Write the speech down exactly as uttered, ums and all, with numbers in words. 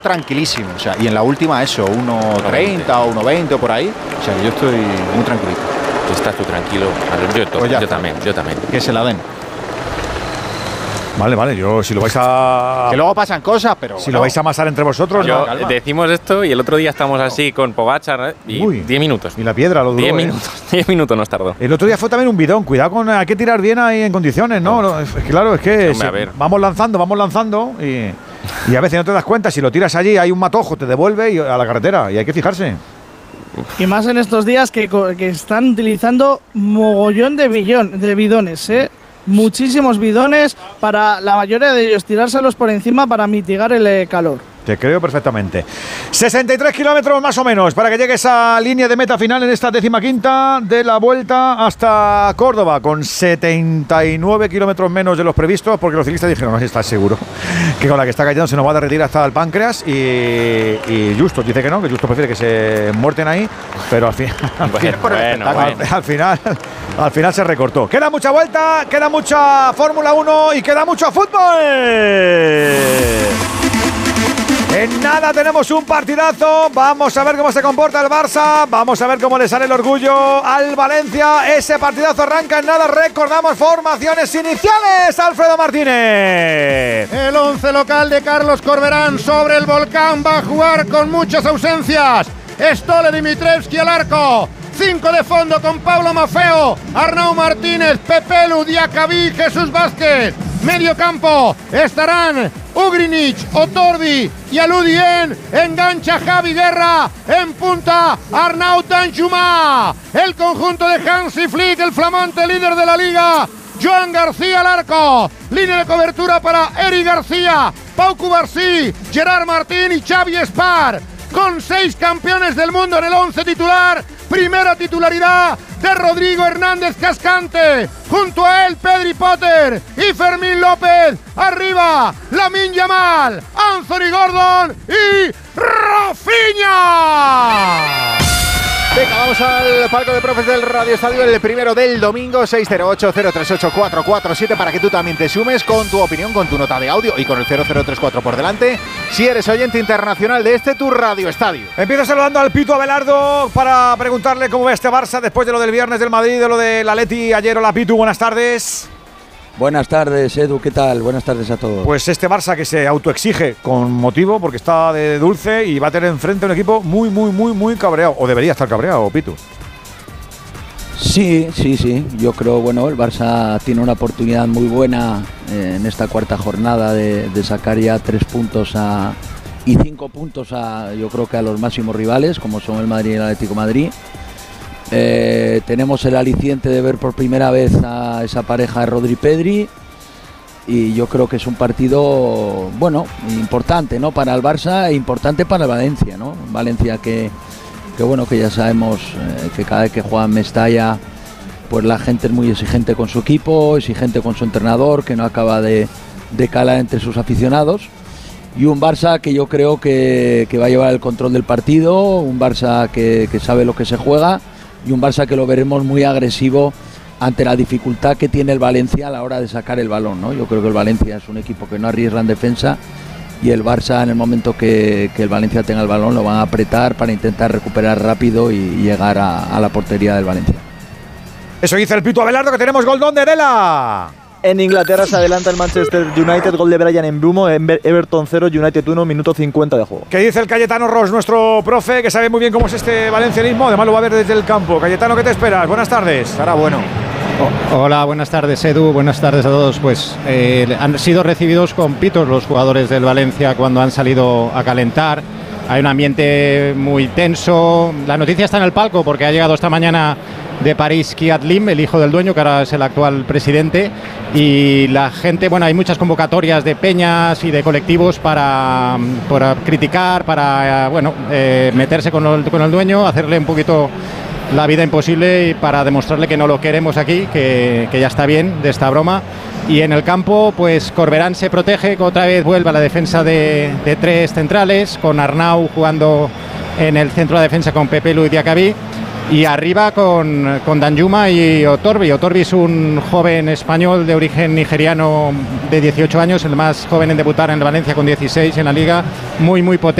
tranquilísimo, o sea, y en la última eso, uno treinta o uno veinte o por ahí, o sea, que yo estoy muy tranquilito. Estás tú tranquilo, yo, to, pues yo también, yo también. Que se la den. Vale, vale, yo si lo vais a... Que luego pasan cosas, pero... Si bueno, lo vais a amasar entre vosotros... Yo, no, decimos esto y el otro día estamos así con Pogačar y diez minutos. Y la piedra lo duró. diez ¿eh? minutos, diez minutos nos tardó. El otro día fue también un bidón, cuidado con... Hay que tirar bien ahí en condiciones, ¿no? no es que, claro, es que... Hombre, a ver. Vamos lanzando, vamos lanzando y... Y a veces no te das cuenta, si lo tiras allí, hay un matojo, te devuelve y a la carretera y hay que fijarse. Y más en estos días que, que están utilizando mogollón de, billón, de bidones, ¿eh? Muchísimos bidones para la mayoría de ellos tirárselos por encima para mitigar el eh, calor. Te creo perfectamente. sesenta y tres kilómetros más o menos para que llegue esa línea de meta final en esta decimaquinta de la Vuelta hasta Córdoba, con setenta y nueve kilómetros menos de los previstos, porque los ciclistas dijeron, no sé si estás seguro, que con la que está cayendo se nos va a derretir hasta el páncreas, y, y Justo dice que no, que Justo prefiere que se muerten ahí, pero al, fin, al, bueno, final, bueno, al, bueno. al final al final se recortó. Queda mucha vuelta, queda mucha Fórmula uno y queda mucho fútbol. En nada tenemos un partidazo. Vamos a ver cómo se comporta el Barça. Vamos a ver cómo le sale el orgullo al Valencia. Ese partidazo arranca en nada. Recordamos formaciones iniciales. Alfredo Martínez. El once local de Carlos Corberán sobre el Volcán va a jugar con muchas ausencias. Stole Dimitrievski al arco. Cinco de fondo con Pablo Maffeo, Arnau Martínez, Pepelu, Diacabí, Jesús Vázquez. Medio campo estarán Ugrinic, Otordi y Aludien. Engancha Javi Guerra. En punta Arnaud Danjuma. El conjunto de Hansi Flick, el flamante líder de la liga. Joan García al arco. Línea de cobertura para Eric García, Pau Cubarsí, Gerard Martín y Xavi Espar. Con seis campeones del mundo en el once titular. Primera titularidad de Rodrigo Hernández Cascante. Junto a él Pedri Potter y Fermín López. Arriba Lamine Yamal, Anthony Gordon y Rafinha. Venga, vamos al palco de profes del Radio Estadio, el primero del domingo. Seis cero ocho, cero tres ocho, cuatro cuatro siete para que tú también te sumes con tu opinión, con tu nota de audio y con el cero cero tres cuatro por delante si eres oyente internacional de este tu Radio Estadio. Empiezo saludando al Pitu Abelardo para preguntarle cómo ve este Barça después de lo del viernes del Madrid, de lo del Atleti ayer. Hola Pitu, buenas tardes. Buenas tardes, Edu, ¿qué tal? Buenas tardes a todos. Pues este Barça que se autoexige con motivo, porque está de dulce y va a tener enfrente un equipo muy, muy, muy, muy cabreado. O debería estar cabreado, Pitu. Sí, sí, sí. Yo creo, bueno, el Barça tiene una oportunidad muy buena eh, en esta cuarta jornada de, de sacar ya tres puntos a, y cinco puntos a, yo creo que a los máximos rivales, como son el Madrid y el Atlético de Madrid. Eh, tenemos el aliciente de ver por primera vez a esa pareja de Rodri-Pedri y yo creo que es un partido, bueno, importante, ¿no? Para el Barça e importante para el Valencia, ¿no? Valencia que, que bueno, que ya sabemos eh, que cada vez que juega en Mestalla, pues la gente es muy exigente con su equipo, exigente con su entrenador, que no acaba de, de calar entre sus aficionados. Y un Barça que yo creo que, que va a llevar el control del partido, un Barça que, que sabe lo que se juega, y un Barça que lo veremos muy agresivo ante la dificultad que tiene el Valencia a la hora de sacar el balón, ¿no? Yo creo que el Valencia es un equipo que no arriesga en defensa y el Barça en el momento que, que el Valencia tenga el balón lo van a apretar para intentar recuperar rápido y, y llegar a, a la portería del Valencia. Eso dice el Pitu Abelardo, que tenemos Goldón de Dela. En Inglaterra se adelanta el Manchester United, gol de Brian en Mbeumo, Everton cero, United uno, minuto cincuenta de juego. ¿Qué dice el Cayetano Ross, nuestro profe, que sabe muy bien cómo es este valencianismo? Además lo va a ver desde el campo. Cayetano, ¿qué te esperas? Buenas tardes. Ahora bueno. Oh, hola, buenas tardes Edu, buenas tardes a todos. Pues eh, han sido recibidos con pitos los jugadores del Valencia cuando han salido a calentar. Hay un ambiente muy tenso. La noticia está en el palco porque ha llegado esta mañana de París Kiat Lim, el hijo del dueño, que ahora es el actual presidente, y la gente, bueno, hay muchas convocatorias de peñas y de colectivos para, para criticar, para, bueno, eh, meterse con el, con el dueño, hacerle un poquito la vida imposible y para demostrarle que no lo queremos aquí, que, que ya está bien de esta broma. Y en el campo, pues Corberán se protege, que otra vez vuelve a la defensa de, de tres centrales, con Arnau jugando en el centro de defensa con Pepelu y Diacabí. Y arriba con, con Danjuma y Otorbi. Otorbi es un joven español de origen nigeriano de dieciocho años, el más joven en debutar en el Valencia con dieciséis en la liga, muy muy potente.